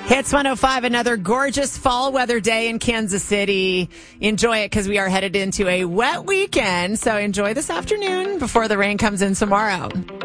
Hits 105, another gorgeous fall weather day in Kansas City. Enjoy it because we are headed into a wet weekend. So enjoy this afternoon before the rain comes in tomorrow.